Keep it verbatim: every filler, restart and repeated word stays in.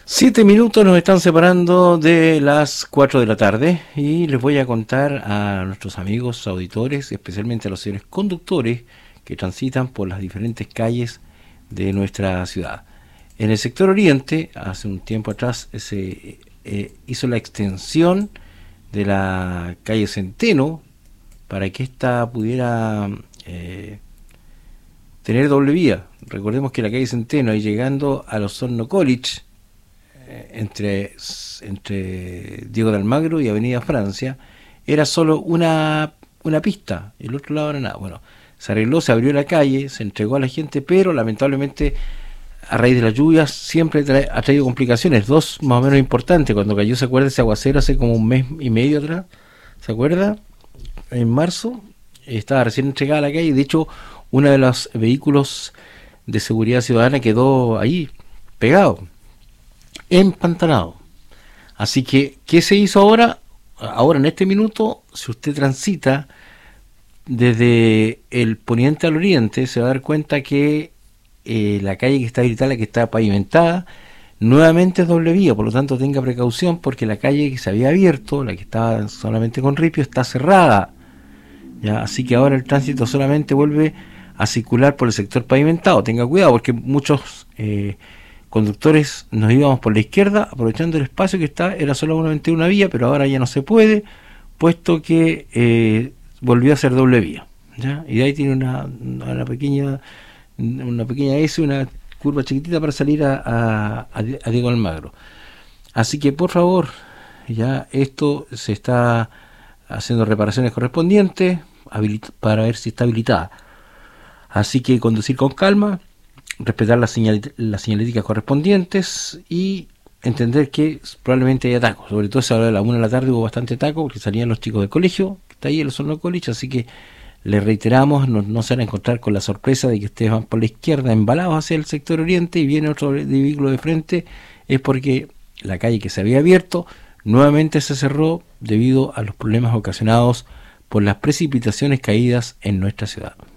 Siete minutos nos están separando de las cuatro de la tarde y les voy a contar a nuestros amigos auditores, especialmente a los señores conductores que transitan por las diferentes calles de nuestra ciudad. En el sector oriente, hace un tiempo atrás, se eh, hizo la extensión de la calle Centeno para que ésta pudiera eh, tener doble vía. Recordemos que la calle Centeno, ahí llegando a los Osorno College, entre, entre Diego de Almagro y Avenida Francia, era solo una, una pista, el otro lado era nada. Bueno, se arregló, se abrió la calle, se entregó a la gente, pero lamentablemente a raíz de las lluvias siempre trae, ha traído complicaciones, dos más o menos importantes. Cuando cayó, ¿se acuerda ese aguacero hace como un mes y medio atrás? ¿Se acuerda? En marzo estaba recién entregada la calle, de hecho uno de los vehículos de seguridad ciudadana quedó ahí pegado, empantanado. Así que, ¿qué se hizo ahora? Ahora, en este minuto, si usted transita desde el poniente al oriente, se va a dar cuenta que eh, la calle que está habilitada, la que está pavimentada, nuevamente es doble vía. Por lo tanto, tenga precaución porque la calle que se había abierto, la que estaba solamente con ripio, está cerrada. ¿Ya? Así que ahora el tránsito solamente vuelve a circular por el sector pavimentado. Tenga cuidado porque muchos Eh, conductores nos íbamos por la izquierda aprovechando el espacio que está, era solamente una vía, pero ahora ya no se puede, puesto que eh, volvió a ser doble vía, ¿ya? Y de ahí tiene una, una pequeña una pequeña S, una curva chiquitita para salir a, a, a Diego Almagro. Así que por favor, ya esto se está haciendo reparaciones correspondientes para ver si está habilitada. Así que conducir con calma, respetar las, señal, las señaléticas correspondientes y entender que probablemente haya tacos. Sobre todo a la hora de la una de la tarde hubo bastante taco porque salían los chicos del colegio, que está ahí el Osorno College, así que les reiteramos, no, no se van a encontrar con la sorpresa de que ustedes van por la izquierda embalados hacia el sector oriente y viene otro vehículo de frente, es porque la calle que se había abierto nuevamente se cerró debido a los problemas ocasionados por las precipitaciones caídas en nuestra ciudad.